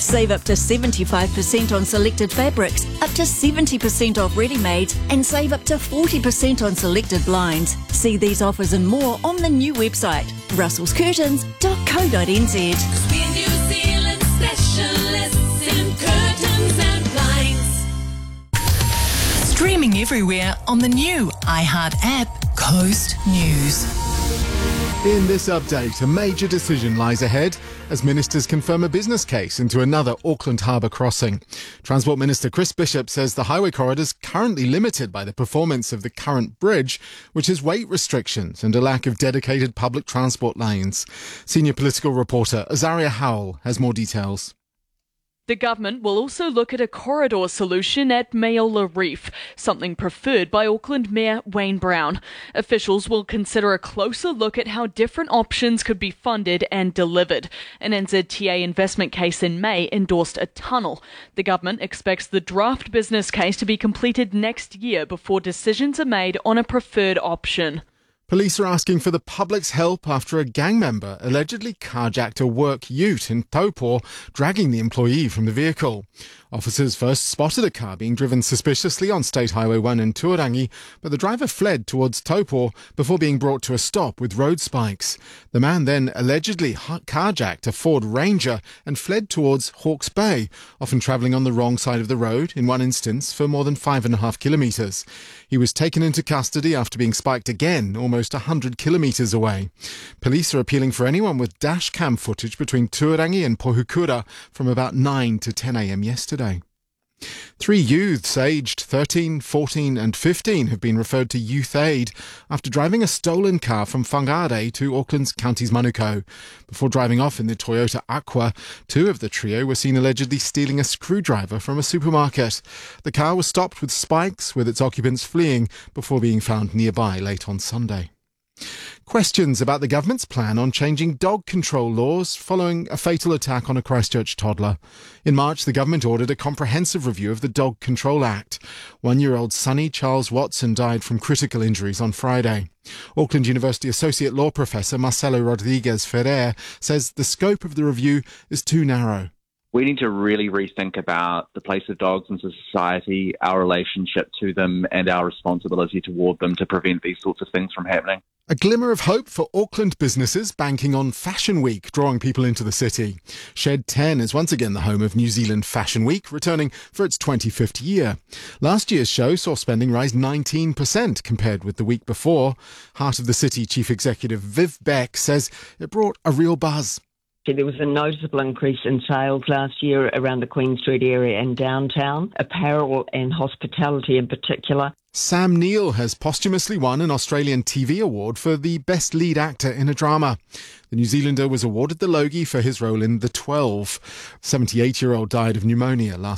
Save up to 75% on selected fabrics, up to 70% off ready-mades, and save up to 40% on selected blinds. See these offers and more on the new website, russellscurtains.co.nz. We're New Zealand specialists in curtains and blinds. Streaming everywhere on the new iHeart app, Coast News. In this update, a major decision lies ahead as ministers confirm a business case into another Auckland Harbour crossing. Transport Minister Chris Bishop says the highway corridor is currently limited by the performance of the current bridge, which has weight restrictions and a lack of dedicated public transport lanes. Senior political reporter Azaria Howell has more details. The government will also look at a corridor solution at Mayola Reef, something preferred by Auckland Mayor Wayne Brown. Officials will consider a closer look at how different options could be funded and delivered. An NZTA investment case in May endorsed a tunnel. The government expects the draft business case to be completed next year before decisions are made on a preferred option. Police are asking for the public's help after a gang member allegedly carjacked a work ute in Taupo, dragging the employee from the vehicle. Officers first spotted a car being driven suspiciously on State Highway 1 in Tuarangi, but the driver fled towards Taupo before being brought to a stop with road spikes. The man then allegedly carjacked a Ford Ranger and fled towards Hawke's Bay, often travelling on the wrong side of the road, in one instance for more than 5.5 kilometres. He was taken into custody after being spiked again, almost 100 kilometres away. Police are appealing for anyone with dash cam footage between Tuarangi and Pohukura from about 9 to 10 a.m. yesterday. 3 youths aged 13, 14 and 15 have been referred to Youth Aid after driving a stolen car from Whangarei to Auckland's Counties Manukau. Before driving off in the Toyota Aqua, 2 of the trio were seen allegedly stealing a screwdriver from a supermarket. The car was stopped with spikes, with its occupants fleeing before being found nearby late on Sunday. Questions about the government's plan on changing dog control laws following a fatal attack on a Christchurch toddler. In March, the government ordered a comprehensive review of the Dog Control Act. 1-year-old Sonny Charles Watson died from critical injuries on Friday. Auckland University Associate Law Professor Marcelo Rodrigues Ferrer says the scope of the review is too narrow. We need to really rethink about the place of dogs in society, our relationship to them and our responsibility toward them to prevent these sorts of things from happening. A glimmer of hope for Auckland businesses banking on Fashion Week, drawing people into the city. Shed 10 is once again the home of New Zealand Fashion Week, returning for its 25th year. Last year's show saw spending rise 19% compared with the week before. Heart of the City Chief Executive Viv Beck says it brought a real buzz. There was a noticeable increase in sales last year around the Queen Street area and downtown, apparel and hospitality in particular. Sam Neill has posthumously won an Australian TV award for the Best Lead Actor in a Drama. The New Zealander was awarded the Logie for his role in The 12. 78-year-old died of pneumonia last